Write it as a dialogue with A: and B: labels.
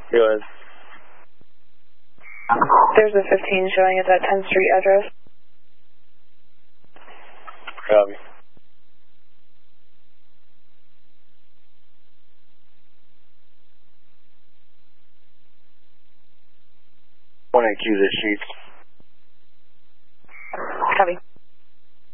A: Go ahead.
B: There's a 15 showing at that 10th Street address.
A: Copy. One AQ the sheets.
B: Copy.